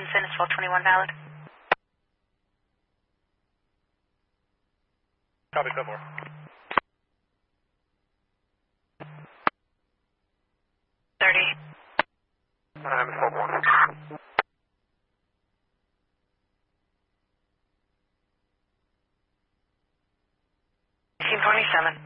Hutchinson is 1221 valid. Copy, 10-4. I'm 12-1. 1827.